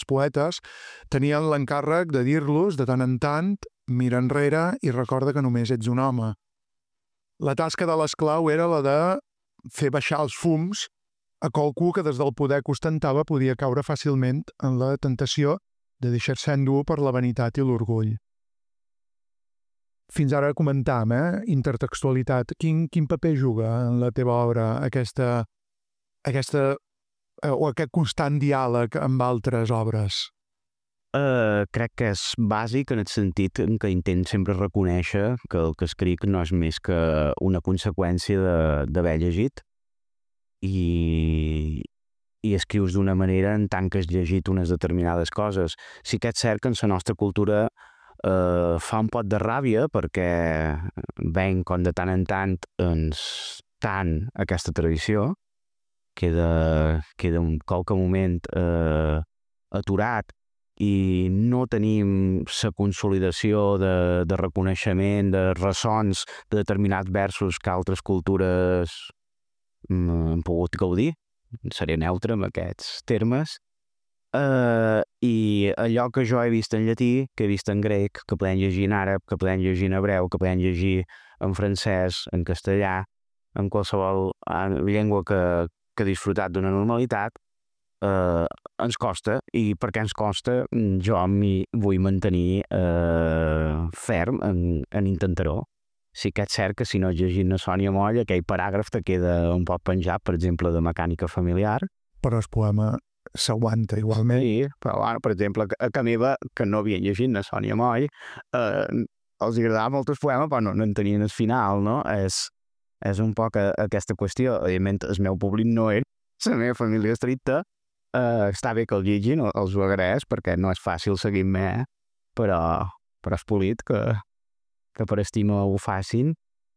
poetes, tenien l'encàrrec de dir-los de tant en tant mira enrere i recorda que només ets un home. La tasca de l'esclau era la de fer baixar els fums a qualcú que des del poder que ostentava podia caure fàcilment en la tentació de deixar-se endur per la vanitat i l'orgull. Fins ara comentàvem, intertextualitat. Quin paper juga en la teva obra aquest constant diàleg amb altres obres? Crec que és bàsic en el sentit en què intent sempre reconèixer que el que escric no és més que una conseqüència d'haver llegit i escrius d'una manera en tant que has llegit unes determinades coses. Sí que és cert que en la nostra cultura fa un pot de ràbia perquè veiem com de tant en tant aquesta tradició queda en qualque moment aturat i no tenim la consolidació de reconeixement, de ressons de determinats versos que altres cultures han pogut gaudir. Seré neutre amb aquests termes. I allò que jo he vist en llatí, que he vist en grec, que podem llegir en àrab, que podem llegir en hebreu, que podem llegir en francès, en castellà, en qualsevol llengua que he disfrutat d'una normalitat, ens costa, i perquè ens costa jo m'hi vull mantenir ferm en intentar-ho. Sí que és cert que si no has llegit la Sònia Moll, aquell paràgraf te queda un poc penjat, per exemple, de Mecànica familiar. Però el poema s'aguanta igualment. Sí, però per exemple, a casa meva, que no havien llegit la Sònia Moll, els agradava molt el poema, però no entenien el final, no? És un poc aquesta qüestió. Evidentment, el meu públic no era la meva família estricta. Està bé que el llegin, els ho agraeix, perquè no és fàcil seguir-me, però és polit que per estima ho facin.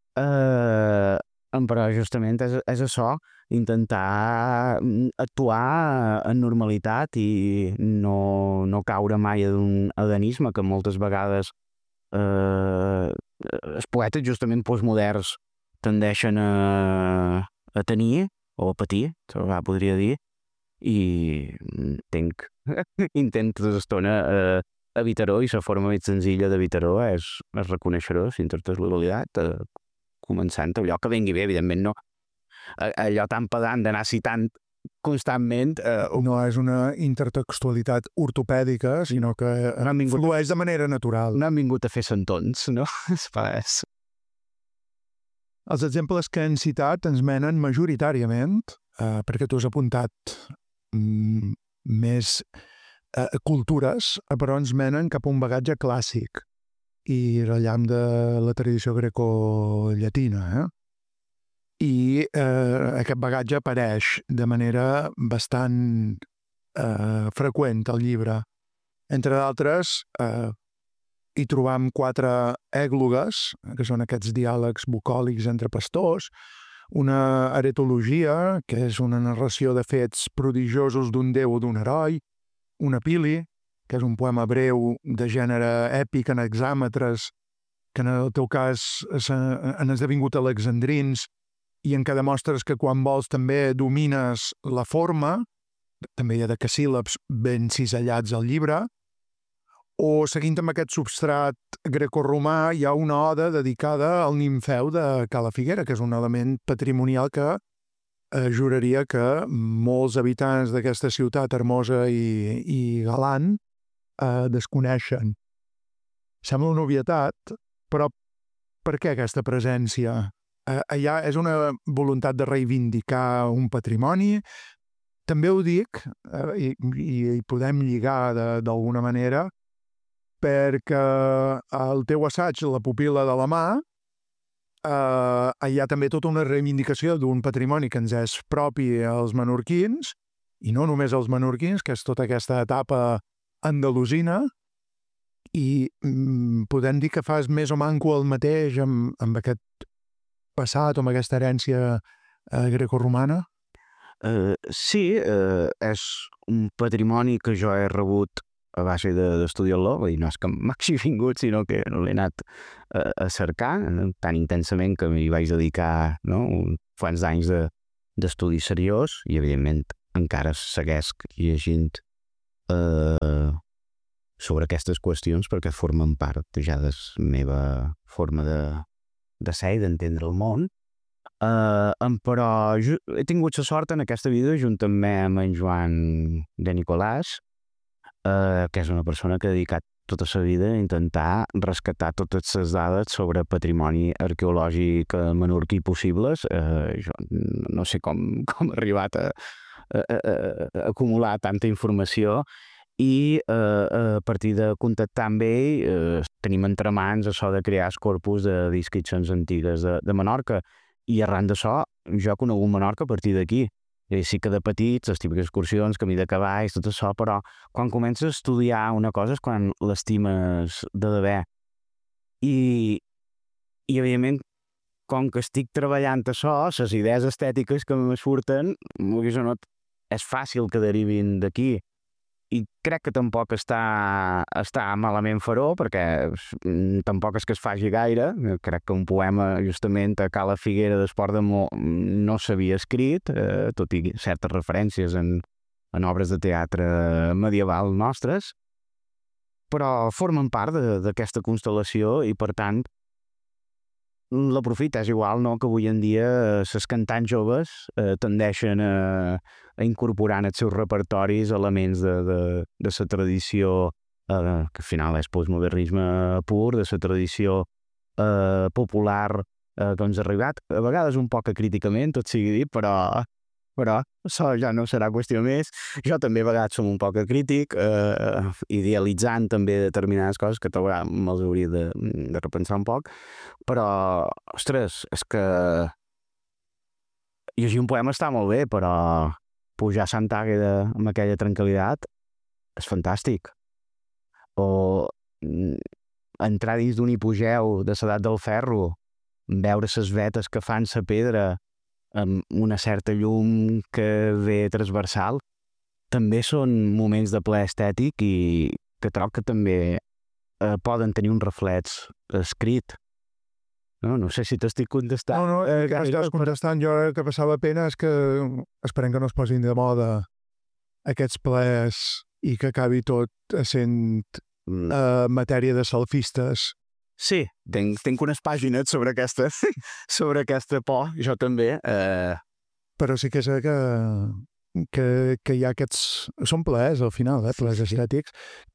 Però justament és això, intentar actuar en normalitat i no caure mai en un edanisme que moltes vegades els poetes justament postmoderns tendeixen a tenir o a patir, podria dir, i intento tota l'estona evitar-ho, i la forma més senzilla d'evitar-ho és reconèixer-ho sense textualitat, començant allò que vingui bé, evidentment no. Allò tan pedant d'anar citant constantment... No és una intertextualitat ortopèdica, sinó que flueix de manera natural. No han vingut a fer sentons, no? Els exemples que han citat ens menen majoritàriament, perquè tu has apuntat més cultures, però ens menen cap a un bagatge clàssic i rellam de la tradició greco-llatina. I aquest bagatge apareix de manera bastant freqüent al llibre. Entre d'altres, hi trobam 4 èglogues, que són aquests diàlegs bucòlics entre pastors, una aretologia, que és una narració de fets prodigiosos d'un déu o d'un heroi, una pili, que és un poema breu de gènere èpic en hexàmetres, que en el teu cas han esdevingut alexandrins i en què demostres que quan vols també domines la forma, també hi ha decasíl·labs ben cisellats al llibre, o seguint amb aquest substrat grecorromà hi ha una oda dedicada al nimfeu de Cala Figuera, que és un element patrimonial que juraria que molts habitants d'aquesta ciutat hermosa i galant desconeixen. Sembla una obvietat, però per què aquesta presència? Allà és una voluntat de reivindicar un patrimoni. També ho dic, i podem lligar d'alguna manera, perquè el teu assaig, La pupil·la de la mà, hi ha també tota una reivindicació d'un patrimoni que ens és propi als menorquins, i no només als menorquins, que és tota aquesta etapa andalusina, i podem dir que fas més o manco el mateix amb aquest passat o amb aquesta herència grecorromana? Sí, és un patrimoni que jo he rebut a base d'estudiar-lo, vull dir, no és que m'hagi vingut, sinó que l'he anat a cercar tan intensament que m'hi vaig dedicar uns quants anys d'estudi seriós, i evidentment encara segueix llegint sobre aquestes qüestions perquè formen part ja de la meva forma de ser i d'entendre el món. Però he tingut la sort en aquesta vida, juntament amb en Joan de Nicolàs, que és una persona que ha dedicat tota la vida a intentar rescatar totes les dades sobre patrimoni arqueològic menorquí possibles. Jo no sé com he arribat a acumular tanta informació i a partir de contactar amb ell tenim entre mans això de crear el corpus de descripcions antigues de Menorca. I arran d'això, jo he conegut Menorca a partir d'aquí. Sí que de petits, les típiques excursions, camí de cavalls, tot això, però quan comences a estudiar una cosa és quan l'estimes de debé. I evidentment, com que estic treballant això, les idees estètiques que me surten, és fàcil que derivin d'aquí. I crec que tampoc està malament fer-ho, perquè tampoc és que es faci gaire. Crec que un poema, justament, a Cala Figuera d'Esport de Mo no s'havia escrit, tot i certes referències en obres de teatre medieval nostres, però formen part d'aquesta constel·lació i, per tant, l'aprofita. És igual, no?, que avui en dia les cantants joves tendeixen a incorporar en els seus repertoris elements de la tradició, que al final és postmodernisme pur, de la tradició popular que ens ha arribat. A vegades un poc acríticament, tot sigui dit, però això ja no serà qüestió més. Jo també a vegades som un poc crític, idealitzant també determinades coses que me'ls hauria de repensar un poc, però, ostres, és que llegir un poema està molt bé, però pujar a Santa Àgueda amb aquella tranquil·litat és fantàstic. O entrar dins d'un hipogeu de l'edat del ferro, veure les vetes que fan la pedra amb una certa llum que ve transversal, també són moments de plaer estètic i que trobo que també poden tenir un reflex escrit. No sé si t'estic contestant. No, estàs contestant. Jo el que passava pena és que esperem que no es posin de moda aquests plaers i que acabi tot sent matèria de selfistes. Sí, tinc unes pàgines sobre aquesta por, jo també. Però sí que sé que hi ha aquests... Són plaers, al final, plaers estètics,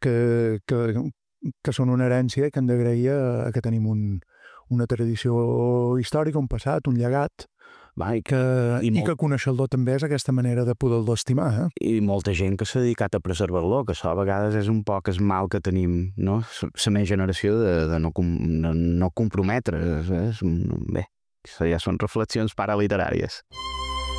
que són una herència que hem d'agrair a que tenim una tradició històrica, un passat, un llegat, i que conèixer-lo també és aquesta manera de poder-lo estimar. I molta gent que s'ha dedicat a preservar-lo, que això a vegades és un poc el mal que tenim, no? La meva generació de no comprometre. Bé, això ja són reflexions paraliteràries.